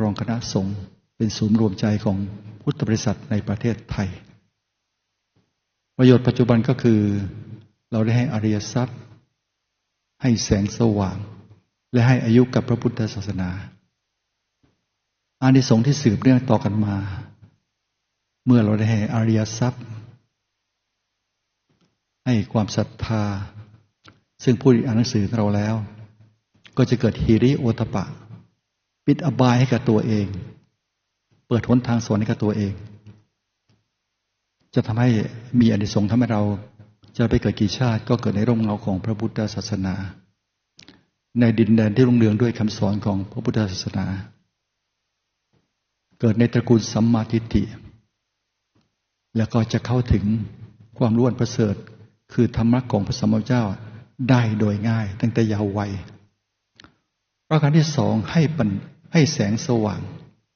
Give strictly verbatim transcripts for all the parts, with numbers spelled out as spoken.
รองคณะสงฆ์เป็นศูนย์รวมใจของพุทธบริษัทในประเทศไทยประโยชน์ปัจจุบันก็คือเราได้ให้อริยทรัพย์ให้แสงสว่างและให้อายุกับพระพุทธศาสนาอานิสงส์ที่สืบเนื่องต่อกันมาเมื่อเราได้ให้อริยทรัพย์ให้ความศรัทธาซึ่งผู้อ่านหนังสือเราแล้วก็จะเกิดหิริโอตตัปปะปิดอบายให้กับตัวเองเปิดหนทางสวรรค์ให้กับตัวเองจะทำให้มีอานิสงส์ทำให้เราจะไปเกิดกี่ชาติก็เกิดในร่มเงาของพระพุทธศาสนาในดินแดนที่รุ่งเรืองด้วยคำสอนของพระพุทธศาสนาเกิดในตระกูลสัมมาทิฏฐิแล้วก็จะเข้าถึงความรู้อันประเสริฐคือธรรมะของพระสัมมาสัมพุทธเจ้าได้โดยง่ายตั้งแต่เยาว์วัยประการที่สองให้ปัญให้แสงสว่าง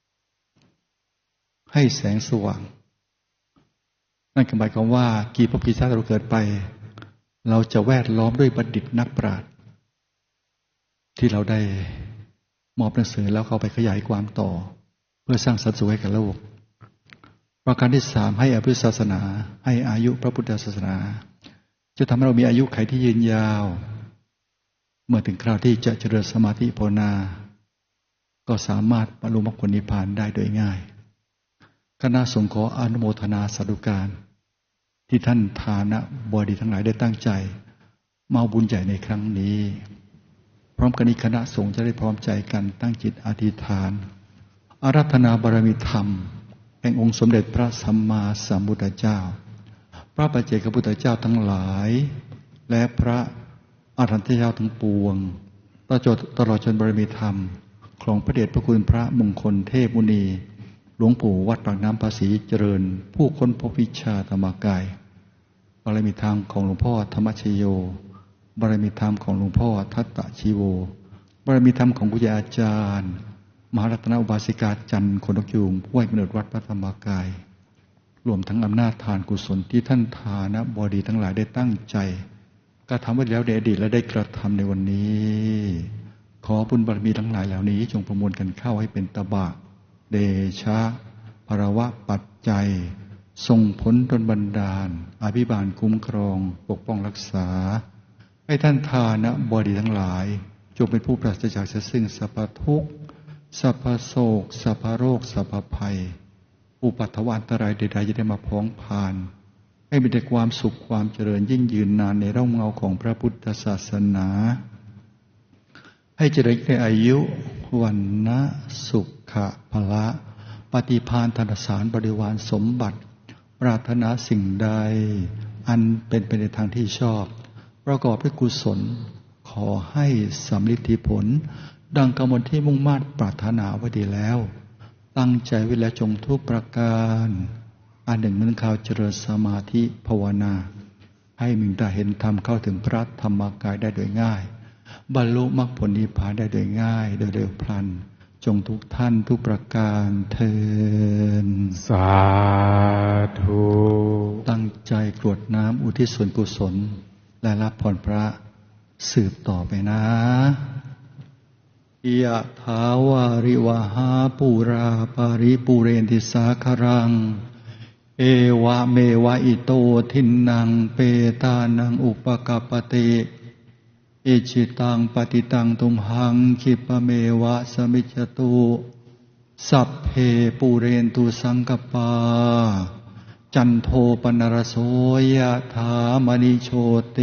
ให้แสงสว่างนั่นหมายความว่ากี่ภพกี่ชาติเราเกิดไปเราจะแวดล้อมด้วยบัณฑิตนักปราชญ์ที่เราได้มอบหนังสือแล้วเขาไปขยายความต่อเพื่อสร้างสันติสุขให้กับโลกประการที่สามให้อภิศาสนาให้อายุพระพุทธศาสนาจะทำให้เรามีอายุขัยที่ยืนยาวเมื่อถึงคราวที่จะเจริญสมาธิภาวนาก็สามารถบรรลุมรรคผลนิพพานได้โดยง่ายคณะสงฆ์ขออนุโมทนาสาธุการที่ท่านทานะบดีทั้งหลายได้ตั้งใจมาบุญใหญ่ในครั้งนี้พร้อมกันนี้คณะสงฆ์จะได้พร้อมใจกันตั้งจิตอธิษฐานอาราธนาบารมีธรรมแห่งองค์สมเด็จพระสัมมาสัมพุทธเจ้าพระปัจเจกพุทธเจ้าทั้งหลายและพระอรหันตเจ้าทั้งปวงตลอดตลอดจนบารมีธรรมของพระเดชพระคุณพระมงคลเทพมุนีหลวงปู่วัดปากน้ำภาษีเจริญผู้ค้นพบวิชาธรรมกายบารมีธรรมของหลวงพ่อธรรมชโยบารมีธรรมของหลวงพ่อทัตตชีโวบารมีธรรมของครูอาจารย์มหารัตนอุบาสิกาจันทร์คนนกยูงผู้ให้กำเนิดวัดพระธรรมกายรวมทั้งอำนาจทานกุศลที่ท่านทานะบดีทั้งหลายได้ตั้งใจกระทำไว้แล้วในอดีตและได้กระทำในวันนี้ขอบุญบารมีทั้งหลายเหล่านี้จงประมวลกันเข้าให้เป็นตบะเดชะภรวะปัจจัยส่งผลดลบันดาลอภิบาลคุ้มครองปกป้องรักษาให้ท่านทานะบดีทั้งหลายจงเป็นผู้ปราศจากซึ่งสัพพทุกข์สัพพโศกสัพพโรคสัพพภัยอุปัฏฐวอันตรายใดๆจะได้มาพ้องผ่านให้มีแต่ความสุขความเจริญยิ่งยืนนานในร่มเงาของพระพุทธศาสนาให้เจริญในอายุวันนะสุขะพละปฏิภาณธนสารบริวารสมบัติปรารถนาสิ่งใดอันเป็นไปในทางที่ชอบประกอบด้วยกุศลขอให้สำลิดผลดังกำหนดที่มุ่งมา่ปรารถนาไว้ดีแล้วตั้งใจไว้แล้วจงทุกประการอันหนึ่งนั้นข่าวเจริญสมาธิภาวนาให้มีตาเห็นธรรมเข้าถึงพระธรรมกายได้โดยง่ายบรรลุมรรคผลนิพพานได้โดยง่ายโดยเร็วพลันจงทุกท่านทุกประการเทินสาธุตั้งใจกรวดน้ำอุทิศส่วนกุศลและรับพรพระสืบต่อไปนะยะถาวาริวหาปูราปาริปุเรนติสาคารังเอวะเมวะอิโตทินังเปตานังอุปกัปปติอิจิตังปฏิตังตุมหังคิปะเมวะสมิจจตุสัพเพปูเรนตุสังกปาจันโทปนรโสยะถามณิโชติ